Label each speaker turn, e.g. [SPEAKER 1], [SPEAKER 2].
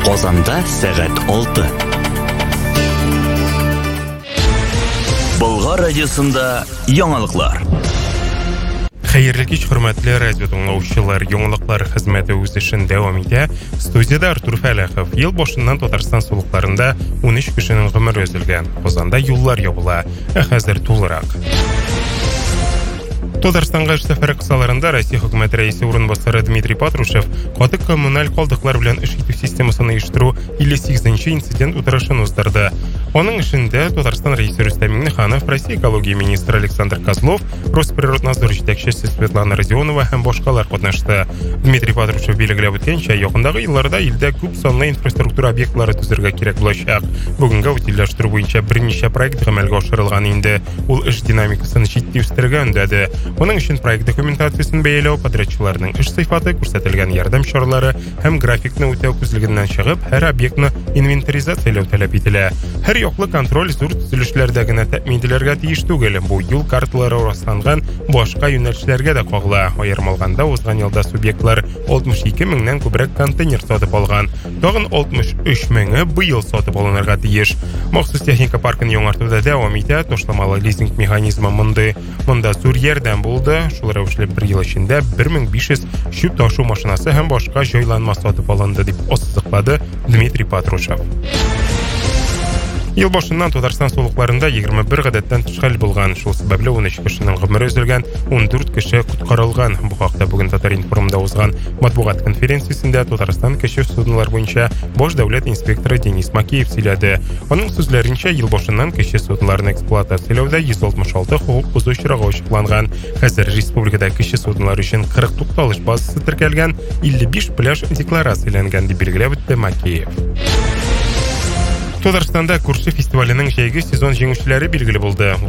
[SPEAKER 1] Казанда сәгать 6. Болгар радиосында яңалыклар.
[SPEAKER 2] Хәерле кич, хөрмәтле радио тыңлаучылар, яңалыклар хезмәте үз эшен дәвам итә. Студияда Артур Фәләхов. Ел башыннан Татарстан сулыкларында 13 кешенең гомере өзелгән. Казанда юллар ябыла. Хәзер тулырак. Татарстанга эш сәфәре кысаларында Россия хөкүмәте рәисе урынбасары Дмитрий Патрушев каты коммуналь калдыклар белән эш итү системасын оештыру 58-нче инцидент утырышын уздырды. Аның эшендә Татарстан рәисе Рөстәм Миңнеханов, Россия экология министры Александр Козлов, Росприроднадзор җитәкчесе Светлана Родионова һәм башкалар катнашты. Дмитрий Патрушев билгеләп үткәнчә, якындагы елларда илдә күп санлы инфраструктура объектлары төзергә кирәк булачак. Бүгенге утилләштерү буенча берничә проект гамәлгә ашырылган инде. Ул эш динамикасын җитди үстерергә өндәде. Оның өчен проект документациясын бәяләү, подрядчыларның эш сыйфаты, күрсәтелгән ярдәм чаралары һәм графикны үтәү күзлегеннән чыгып, һәр объектны инвентаризацияләү таләп ителә. Һәр яклы контроль зур төзелешләрдә генә тәэмин ителергә тиеш түгел. Бу юл карталары расланган башка юнәлешләргә дә кагыла. Аерым алганда, узган елда субъектлар 62 меңнән күбрәк контейнер сатып алган. Тагын 63 меңе быел сатып алынырга тиеш. Махсус техника паркын яңартуда дәвам итә. Ташламалы лизинг механизмы монда зур ярдәм булды. Шул рәвешле бер ел эчендә 1500 чүп ташу машинасы һәм башка җайланма сатып алынды, дип ассызыклады Дмитрий Патрушев. Ел башыннан Татарстан сулыкларында 21 гадәттән тыш хәл булган. Шул сәбәпле 13 кешенең гомере өзелгән, 14 кеше коткарылган. Бу хакта бүген Татар-информда узган матбугат конференциясендә Татарстан кеше суднолар буенча баш дәүләт инспекторы Денис Макеев сөйләде. Аның сүзләренчә, ел башыннан кеше судноларны эксплуатацияләүдә 166 хукук бозу очрагы ачыкланган. Хәзер республикада кеше суднолары өчен 40 тукталыш базасы теркәлгән, 55 пляж декларацияләнгән, дип билгеләп үтте Макеев. Татарстанда күрше фестиваленең җәйге сезон җиңүчеләре билгеле булды.